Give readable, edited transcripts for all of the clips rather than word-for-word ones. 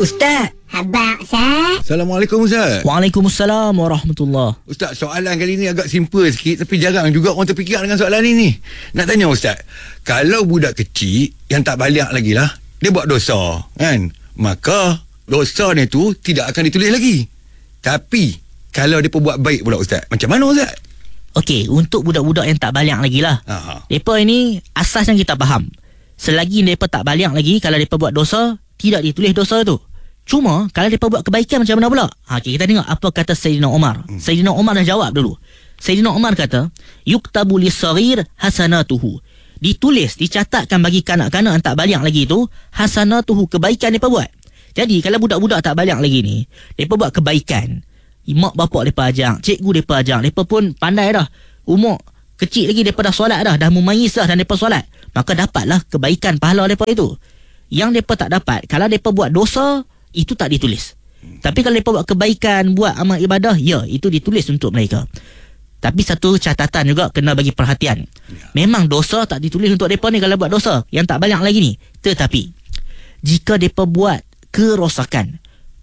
Ustaz. Habaq, Ustaz. Assalamualaikum Ustaz. Waalaikumsalam warahmatullahi. Ustaz, soalan kali ni agak simple sikit, tapi jarang juga orang terfikir dengan soalan ni. Nak tanya Ustaz, kalau budak kecil yang tak balik lagi lah, dia buat dosa kan, maka dosa ni tu tidak akan ditulis lagi. Tapi kalau dia buat baik pula Ustaz, macam mana Ustaz? Okey, untuk budak-budak yang tak balik lagi lah, mereka ini asasnya kita faham, selagi mereka tak balik lagi, kalau mereka buat dosa, tidak ditulis dosa tu. Cuma kalau mereka buat kebaikan, macam mana pula? Okay, kita tengok apa kata Sayyidina Umar. Sayyidina Umar dah jawab dulu. Sayyidina Umar kata, yuktabu lis-saghir hasanatuhu. Ditulis, dicatatkan bagi kanak-kanak yang tak balik lagi tu, hasanatuhu, kebaikan mereka buat. Jadi kalau budak-budak tak balik lagi ni, mereka buat kebaikan, mak bapak mereka ajak, cikgu mereka ajak, mereka pun pandai dah, umur kecil lagi mereka dah solat dah memayis dah, dan mereka solat, maka dapatlah kebaikan pahala mereka itu. Yang mereka tak dapat kalau mereka buat dosa, itu tak ditulis. Tapi kalau mereka buat kebaikan, buat amal ibadah, ya, itu ditulis untuk mereka. Tapi satu catatan juga kena bagi perhatian. Memang dosa tak ditulis untuk mereka ni kalau buat dosa yang tak balik lagi ni. Tetapi jika mereka buat kerosakan,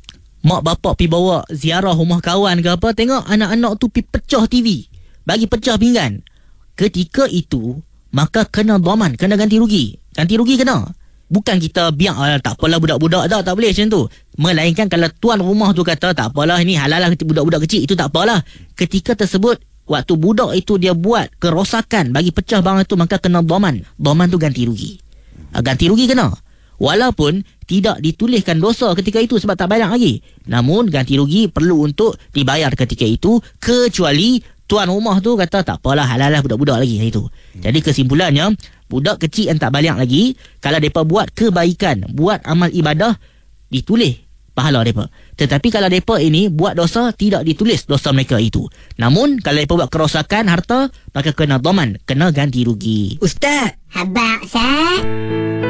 mak bapak pergi bawa ziarah rumah kawan ke apa, tengok anak-anak tu pergi pecah TV, bagi pecah pinggan, ketika itu maka kena dhaman, kena ganti rugi. Ganti rugi kena. Bukan kita biar tak apalah budak-budak tak boleh macam tu. Melainkan kalau tuan rumah tu kata tak apalah, ini halal lah budak-budak kecil, itu tak apalah. Ketika tersebut, waktu budak itu dia buat kerosakan, bagi pecah barang itu, maka kena dhaman. Dhaman tu ganti rugi. Ganti rugi kena. Walaupun tidak dituliskan dosa ketika itu sebab tak bayar lagi, namun ganti rugi perlu untuk dibayar ketika itu, kecuali tuan rumah tu kata tak apalah, halal lah budak-budak lagi itu. Jadi kesimpulannya, budak kecil yang tak balik lagi, kalau mereka buat kebaikan, buat amal ibadah, ditulis pahala mereka. Tetapi kalau mereka ini buat dosa, tidak ditulis dosa mereka itu. Namun kalau mereka buat kerosakan harta, maka kena dhaman, kena ganti rugi. Ustaz. Habaq, Ustaz.